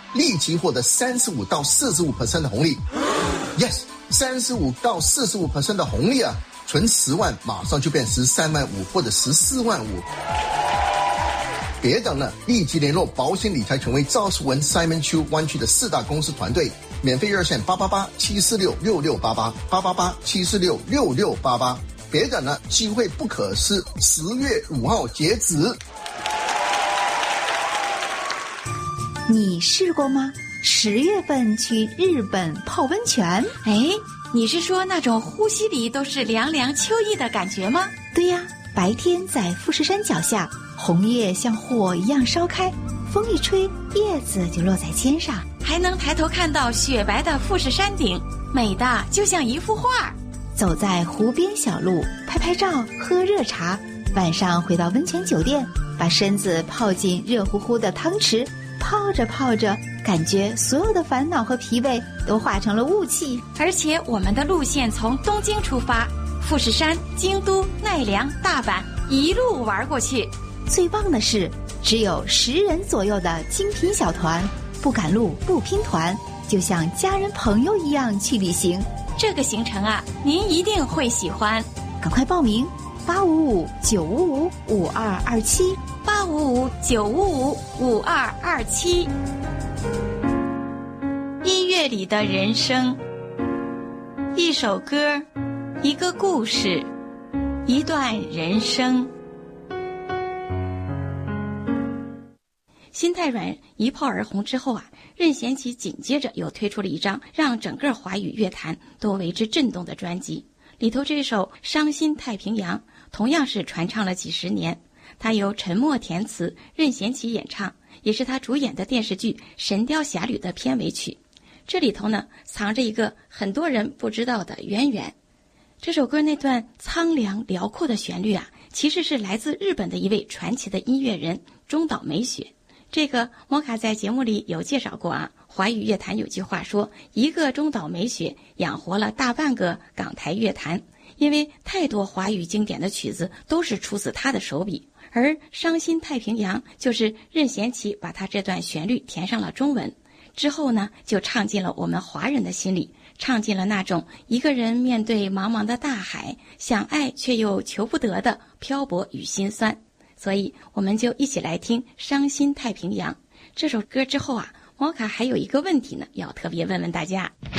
立即获得35到45% 的红利。Yes， 35到45% 的红利啊，存10万马上就变13万5或者14万5。别等了，立即联络保险理财权威赵世文 Simon Chu 湾区的4大公司团队，免费热线888-746-6688，888-746-6688。别等了，机会不可失，10月5号截止。 你试过吗？10月份去日本泡温泉？ 你是说那种呼吸里都是凉凉秋意的感觉吗？ 对呀，白天在富士山脚下，红叶像火一样烧开，风一吹，叶子就落在肩上， 还能抬头看到雪白的富士山顶，美的就像一幅画。 走在湖边小路，拍拍照，喝热茶，晚上回到温泉酒店，把身子泡进热乎乎的汤池，泡着泡着，感觉所有的烦恼和疲惫都化成了雾气。 而且我们的路线从东京出发，富士山、京都、奈良、大阪一路玩过去。 最棒的是，只有10人左右的精品小团，不赶路不拼团，就像家人朋友一样去旅行。 这个行程啊，您一定会喜欢。 赶快报名，855-955-5227 855-955-5227。音乐里的人生，一首歌，一个故事，一段人生。心太软一炮而红之后啊，任贤齐紧接着又推出了一张让整个华语乐坛都为之震动的专辑，里头这首《伤心太平洋》同样是传唱了几十年，它由陈默填词，任贤齐演唱，也是他主演的电视剧《神雕侠侣》的片尾曲。这里头呢，藏着一个很多人不知道的渊源。这首歌那段苍凉辽阔的旋律啊，其实是来自日本的一位传奇的音乐人中岛美雪。这个摩卡在节目里有介绍过啊，华语乐坛有句话说，一个中岛美雪养活了大半个港台乐坛，因为太多华语经典的曲子都是出自他的手笔。而《伤心太平洋》就是任贤齐把他这段旋律填上了中文之后呢，就唱进了我们华人的心里，唱进了那种一个人面对茫茫的大海，想爱却又求不得的漂泊与心酸。所以我们就一起来听《伤心太平洋》这首歌之后啊，摩卡还有一个问题呢，要特别问问大家。